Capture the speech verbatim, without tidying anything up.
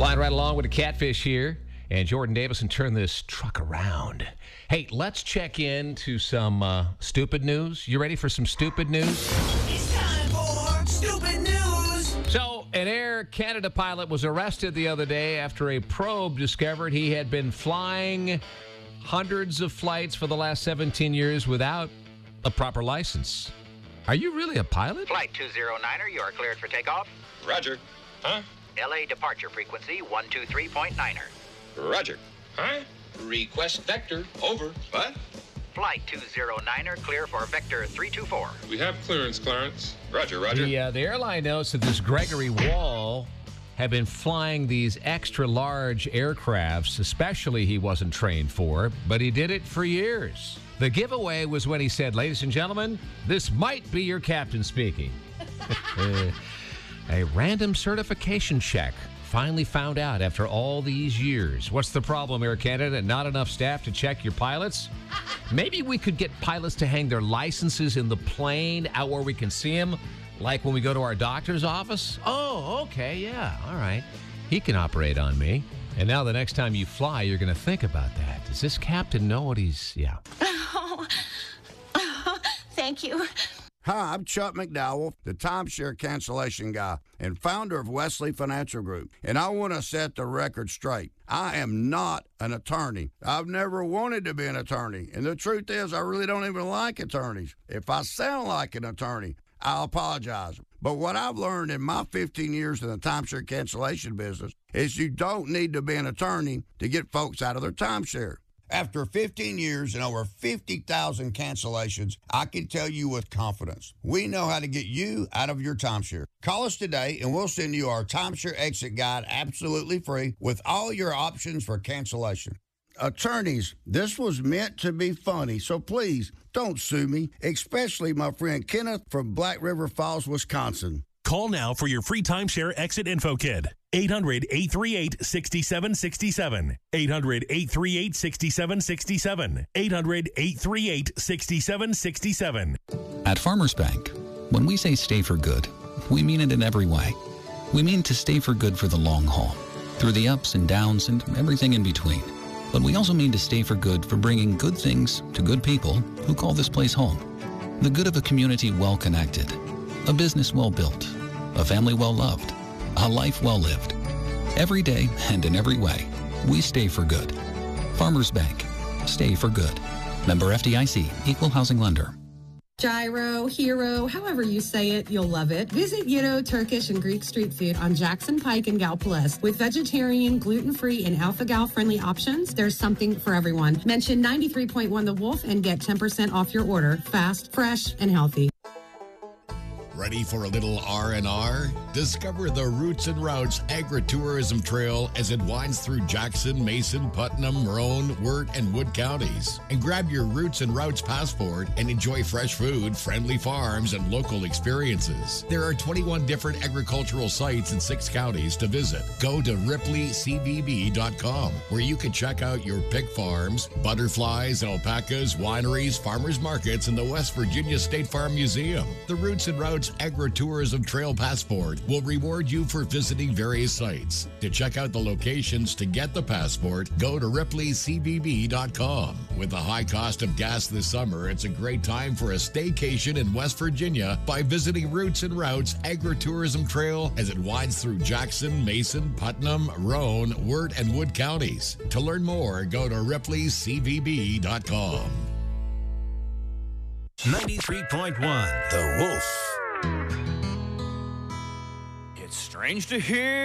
Flying right along with the Catfish here. And Jordan Davison turned this truck around. Hey, let's check into some uh, stupid news. You ready for some stupid news? It's time for stupid news. So, an Air Canada pilot was arrested the other day after a probe discovered he had been flying hundreds of flights for the last seventeen years without a proper license. Are you really a pilot? Flight two oh niner, you are cleared for takeoff. Roger. Huh? L A departure frequency one two three point niner. Roger. Huh? Request vector. Over. What? Flight two oh niner, clear for vector three two four. We have clearance, Clarence. Roger, roger. The, uh, the airline notes that this Gregory Wall had been flying these extra large aircrafts, especially he wasn't trained for, but he did it for years. The giveaway was when he said, "Ladies and gentlemen, this might be your captain speaking." A random certification check finally found out after all these years. What's the problem, Air Canada? Not enough staff to check your pilots? Maybe we could get pilots to hang their licenses in the plane out where we can see them, like when we go to our doctor's office. Oh, okay, yeah, all right. He can operate on me. And now the next time you fly, you're going to think about that. Does this captain know what he's... Yeah. Oh, oh, thank you. Hi, I'm Chuck McDowell, the timeshare cancellation guy and founder of Wesley Financial Group. And I want to set the record straight. I am not an attorney. I've never wanted to be an attorney. And the truth is, I really don't even like attorneys. If I sound like an attorney, I'll apologize. But what I've learned in my fifteen years in the timeshare cancellation business is you don't need to be an attorney to get folks out of their timeshare. After fifteen years and over fifty thousand cancellations, I can tell you with confidence, we know how to get you out of your timeshare. Call us today and we'll send you our timeshare exit guide absolutely free with all your options for cancellation. Attorneys, this was meant to be funny, so please don't sue me, especially my friend Kenneth from Black River Falls, Wisconsin. Call now for your free timeshare exit info kit. eight hundred, eight three eight, six seven six seven. eight hundred, eight three eight, six seven six seven. eight hundred, eight three eight, six seven six seven. At Farmers Bank, when we say stay for good, we mean it in every way. We mean to stay for good for the long haul, through the ups and downs and everything in between. But we also mean to stay for good for bringing good things to good people who call this place home. The good of a community well connected, a business well built, a family well loved, a life well lived. Every day and in every way, we stay for good. Farmers Bank. Stay for good. Member F D I C. Equal housing lender. Gyro, Hero, however you say it, you'll love it. Visit Gyro Turkish and Greek Street Food on Jackson Pike and Gallipolis. With vegetarian, gluten-free, and alpha-gal-friendly options, there's something for everyone. Mention ninety-three point one The Wolf and get ten percent off your order. Fast, fresh, and healthy. Ready for a little R and R? Discover the Roots and Routes Agritourism Trail as it winds through Jackson, Mason, Putnam, Roan, Wirt, and Wood counties. And grab your Roots and Routes passport and enjoy fresh food, friendly farms, and local experiences. There are twenty-one different agricultural sites in six counties to visit. Go to Ripley C V B dot com, where you can check out your pig farms, butterflies, alpacas, wineries, farmers markets, and the West Virginia State Farm Museum. The Roots and Routes Agritourism Trail Passport will reward you for visiting various sites. To check out the locations to get the passport, go to Ripley C V B dot com. With the high cost of gas this summer, it's a great time for a staycation in West Virginia by visiting Roots and Routes Agritourism Trail as it winds through Jackson, Mason, Putnam, Roan, Wirt, and Wood counties. To learn more, go to Ripley C V B dot com. ninety-three point one The Wolf. It's strange to hear